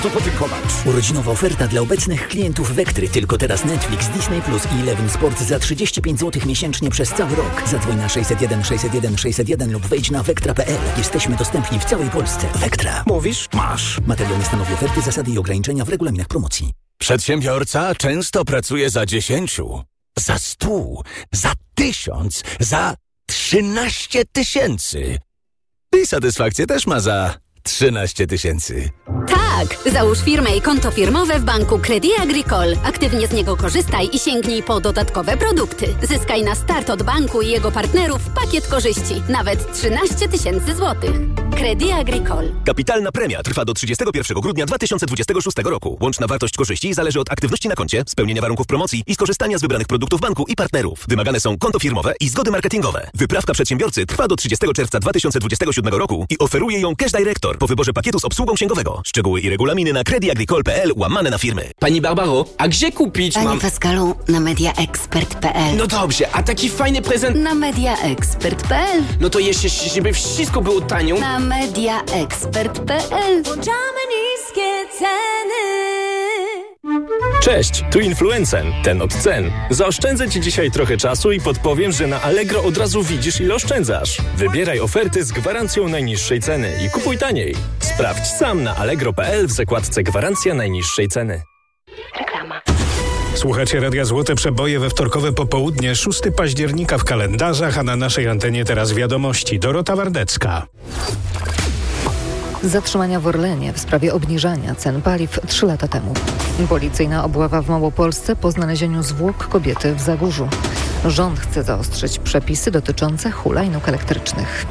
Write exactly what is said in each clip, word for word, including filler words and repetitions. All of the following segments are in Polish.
to podziękować. Urodzinowa oferta dla obecnych klientów Vectry. Tylko teraz Netflix, Disney Plus i Eleven Sport za trzydzieści pięć złotych miesięcznie przez cały rok. Zadzwoń na sześćset jeden sześćset jeden sześćset jeden lub wejdź na vectra kropka p l. Jesteśmy dostępni w całej Polsce. Vectra. Mówisz? Masz. Materiał nie stanowi oferty, zasady i ograniczenia w regulaminach promocji. Przedsiębiorca często pracuje za dziesięciu, za stu, za tysiąc, za trzynaście tysięcy. I satysfakcję też ma za trzynaście tysięcy. Tak! Załóż firmę i konto firmowe w banku Crédit Agricole. Aktywnie z niego korzystaj i sięgnij po dodatkowe produkty. Zyskaj na start od banku i jego partnerów pakiet korzyści. Nawet trzynaście tysięcy złotych. Crédit Agricole. Kapitalna premia trwa do trzydziestego pierwszego grudnia dwa tysiące dwudziestego szóstego roku. Łączna wartość korzyści zależy od aktywności na koncie, spełnienia warunków promocji i skorzystania z wybranych produktów banku i partnerów. Wymagane są konto firmowe i zgody marketingowe. Wyprawka przedsiębiorcy trwa do trzydziestego czerwca dwa tysiące dwudziestego siódmego roku i oferuje ją Cash Director po wyborze pakietu z obsługą księgowego. Szczegóły i regulaminy na crediagricole kropka p l łamane na firmy. Pani Barbaro, a gdzie kupić Panie mam... Pascalu, na mediaexpert kropka p l. No dobrze, a taki fajny prezent... Na mediaexpert kropka p l. No to jeszcze, żeby wszystko było tanio... Na mediaexpert kropka p l. Włączamy niskie ceny. Cześć, tu Influencen, ten od cen. Zaoszczędzę Ci dzisiaj trochę czasu i podpowiem, że na Allegro od razu widzisz, ile oszczędzasz. Wybieraj oferty z gwarancją najniższej ceny i kupuj taniej. Sprawdź sam na allegro kropka p l w zakładce Gwarancja najniższej ceny. Reklama. Słuchacie Radia Złote Przeboje we wtorkowe popołudnie, szóstego października w kalendarzach, a na naszej antenie teraz wiadomości. Dorota Wardecka. Zatrzymania w Orlenie w sprawie obniżania cen paliw trzy lata temu. Policyjna obława w Małopolsce po znalezieniu zwłok kobiety w Zagórzu. Rząd chce zaostrzyć przepisy dotyczące hulajnóg elektrycznych.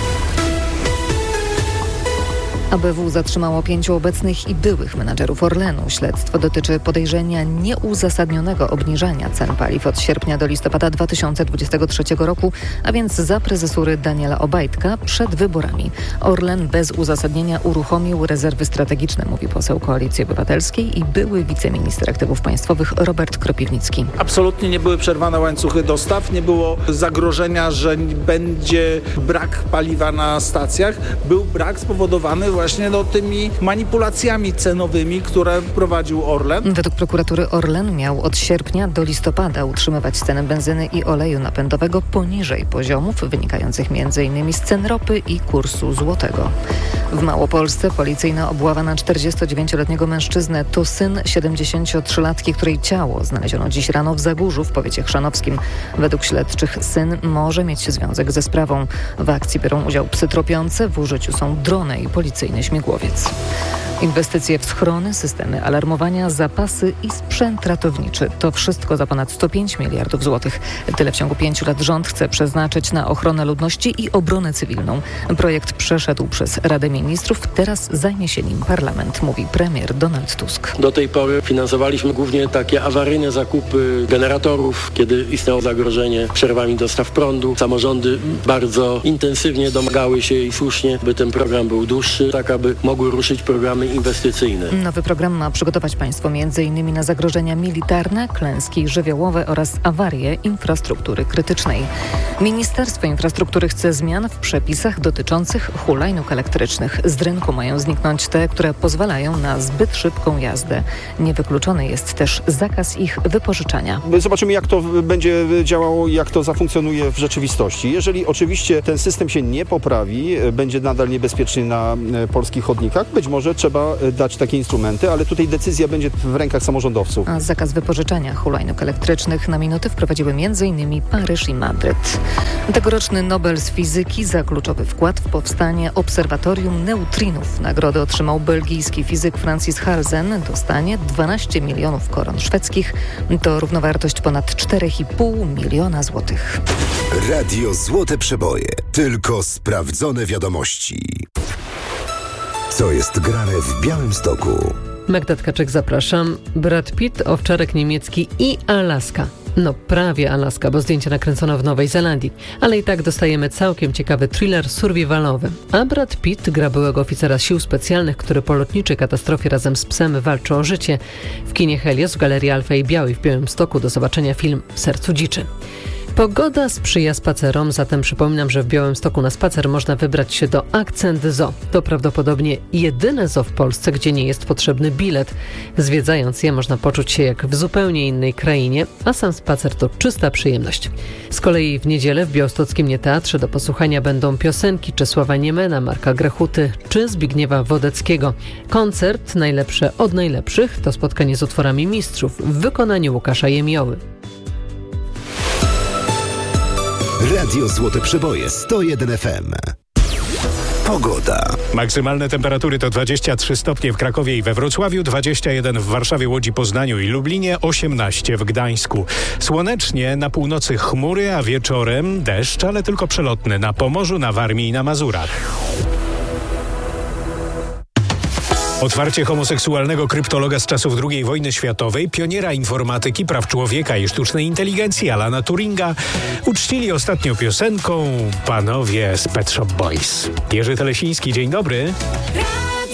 A B W zatrzymało pięciu obecnych i byłych menadżerów Orlenu. Śledztwo dotyczy podejrzenia nieuzasadnionego obniżania cen paliw od sierpnia do listopada dwa tysiące dwudziestego trzeciego roku, a więc za prezesury Daniela Obajtka przed wyborami. Orlen bez uzasadnienia uruchomił rezerwy strategiczne, mówi poseł Koalicji Obywatelskiej i były wiceminister aktywów państwowych Robert Kropiwnicki. Absolutnie nie były przerwane łańcuchy dostaw, nie było zagrożenia, że będzie brak paliwa na stacjach. Był brak spowodowany właśnie no, tymi manipulacjami cenowymi, które prowadził Orlen. Według prokuratury Orlen miał od sierpnia do listopada utrzymywać cenę benzyny i oleju napędowego poniżej poziomów wynikających między innymi z cen ropy i kursu złotego. W Małopolsce policyjna obława na czterdziestodziewięcioletniego mężczyznę to syn siedemdziesięciotrzylatki, której ciało znaleziono dziś rano w Zagórzu w powiecie chrzanowskim. Według śledczych syn może mieć związek ze sprawą. W akcji biorą udział psy tropiące, w użyciu są drony i policyjny śmigłowiec. Inwestycje w schrony, systemy alarmowania, zapasy i sprzęt ratowniczy. To wszystko za ponad sto pięć miliardów złotych. Tyle w ciągu pięciu lat rząd chce przeznaczyć na ochronę ludności i obronę cywilną. Projekt przeszedł przez Radę Ministrów, teraz zajmie się nim parlament, mówi premier Donald Tusk. Do tej pory finansowaliśmy głównie takie awaryjne zakupy generatorów, kiedy istniało zagrożenie przerwami dostaw prądu. Samorządy bardzo intensywnie domagały się i słusznie, by ten program był dłuższy, tak aby mogły ruszyć programy inwestycyjne. Nowy program ma przygotować państwo między innymi na zagrożenia militarne, klęski żywiołowe oraz awarie infrastruktury krytycznej. Ministerstwo Infrastruktury chce zmian w przepisach dotyczących hulajnóg elektrycznych. Z rynku mają zniknąć te, które pozwalają na zbyt szybką jazdę. Niewykluczony jest też zakaz ich wypożyczania. Zobaczymy, jak to będzie działało, jak to zafunkcjonuje w rzeczywistości. Jeżeli oczywiście ten system się nie poprawi, będzie nadal niebezpieczny na polskich chodnikach, być może trzeba dać takie instrumenty, ale tutaj decyzja będzie w rękach samorządowców. A zakaz wypożyczania hulajnóg elektrycznych na minuty wprowadziły między innymi Paryż i Madryt. Tegoroczny Nobel z fizyki za kluczowy wkład w powstanie obserwatorium neutrinów. Nagrodę otrzymał belgijski fizyk Francis Halzen. Dostanie dwanaście milionów koron szwedzkich. To równowartość ponad cztery i pół miliona złotych. Radio Złote Przeboje. Tylko sprawdzone wiadomości. Co jest grane w Białymstoku? Magda Tkaczyk, zapraszam. Brad Pitt, owczarek niemiecki i Alaska. No prawie Alaska, bo zdjęcia nakręcono w Nowej Zelandii. Ale i tak dostajemy całkiem ciekawy thriller survivalowy. A Brad Pitt gra byłego oficera sił specjalnych, który po lotniczej katastrofie razem z psem walczy o życie. W kinie Helios w Galerii Alfa i Białej w Białymstoku do zobaczenia film W sercu dziczy. Pogoda sprzyja spacerom, zatem przypominam, że w Białymstoku na spacer można wybrać się do Akcent Zoo. To prawdopodobnie jedyne zoo w Polsce, gdzie nie jest potrzebny bilet. Zwiedzając je można poczuć się jak w zupełnie innej krainie, a sam spacer to czysta przyjemność. Z kolei w niedzielę w białostockim Nieteatrze do posłuchania będą piosenki Czesława Niemena, Marka Grechuty czy Zbigniewa Wodeckiego. Koncert Najlepsze od najlepszych to spotkanie z utworami mistrzów w wykonaniu Łukasza Jemioły. Radio Złote Przeboje sto jeden F M. Pogoda. Maksymalne temperatury to dwadzieścia trzy stopnie w Krakowie i we Wrocławiu, dwadzieścia jeden w Warszawie, Łodzi, Poznaniu i Lublinie, osiemnaście w Gdańsku. Słonecznie, na północy chmury, a wieczorem deszcz, ale tylko przelotny na Pomorzu, na Warmii i na Mazurach. Otwarcie homoseksualnego kryptologa z czasów drugiej wojny światowej, pioniera informatyki, praw człowieka i sztucznej inteligencji Alana Turinga uczcili ostatnio piosenką panowie z Pet Shop Boys. Jerzy Telesiński, dzień dobry.